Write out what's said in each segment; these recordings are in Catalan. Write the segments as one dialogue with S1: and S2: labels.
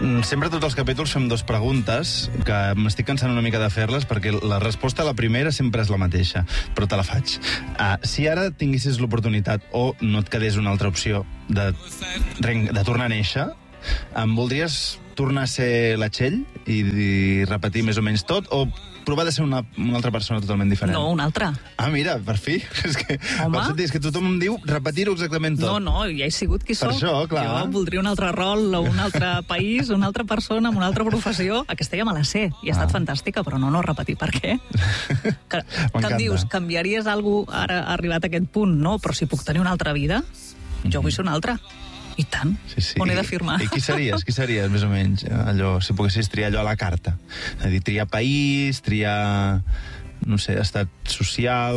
S1: Sempre tots els capítols fem 2 preguntes, que m'estic cansant una mica de fer-les, perquè la resposta a la primera sempre és la mateixa, però te la faig. Si ara tinguessis l'oportunitat, o no et quedés una altra opció, de tornar a néixer, em voldries tornar a ser la Txell i repetir més o menys tot, o provar de ser una altra persona totalment diferent?
S2: No, una altra.
S1: Mira, per fi. És que tothom em diu repetir-ho exactament tot.
S2: No, ja he sigut qui soc.
S1: Per això, clar.
S2: Jo voldria un altre rol, un altre país, una altra persona, amb una altra professió. Aquesta ja me la sé, i ha estat fantàstica, però no repetir. Per què? Que em dius, canviaries alguna cosa, ara ha arribat a aquest punt, no? Però si puc tenir una altra vida, jo vull ser una altra. I tant.
S1: Sí.
S2: On he de firmar?
S1: I qui series, més o menys? Allò, si poguessis triar allò a la carta. És a dir, triar país, triar, no sé, estat social,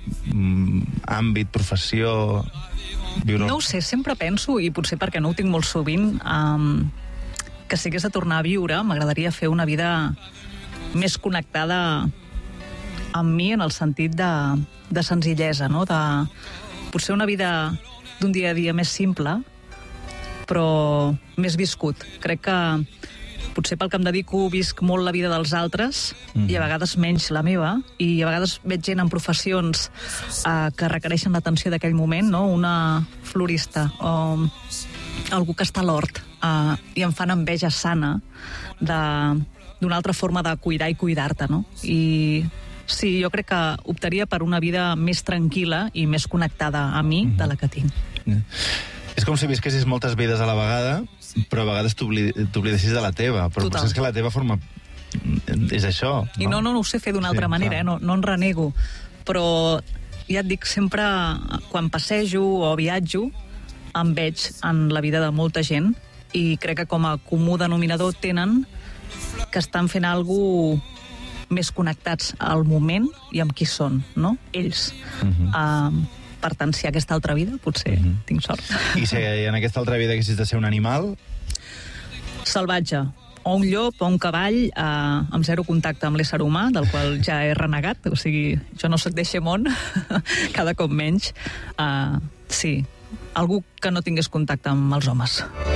S1: àmbit, professió...
S2: No ho sé, sempre penso, i potser perquè no ho tinc molt sovint, que si hagués de tornar a viure, m'agradaria fer una vida més connectada amb mi, en el sentit de senzillesa, no? Potser una vida d'un dia a dia més simple, però més viscut. Crec que potser pel que em dedico visc molt la vida dels altres i a vegades menys la meva, i a vegades veig gent en professions que requereixen l'atenció d'aquell moment, no? Una florista o algú que està a l'hort, i em fan enveja sana d'una altra forma de cuidar i cuidar-te, no? I sí, jo crec que optaria per una vida més tranquil·la i més connectada a mi de la que tinc.
S1: És com si visquessis moltes vides a la vegada, però a vegades t'oblidessis de la teva. Però potser és que la teva forma... és això, no?
S2: I no ho sé fer d'una altra manera, no en renego. Però ja et dic, sempre quan passejo o viatjo em veig en la vida de molta gent, i crec que com a comú denominador tenen que estan fent alguna cosa més connectats al moment i amb qui són, no? Ells. Per tant, si hi ha aquesta altra vida, potser tinc sort.
S1: I si en aquesta altra vida haguessis de ser un animal?
S2: Salvatge. O un llop, o un cavall, amb zero contacte amb l'ésser humà, del qual ja he renegat. O sigui, jo no soc d'Eixemont, cada cop menys. Sí, algú que no tingués contacte amb els homes.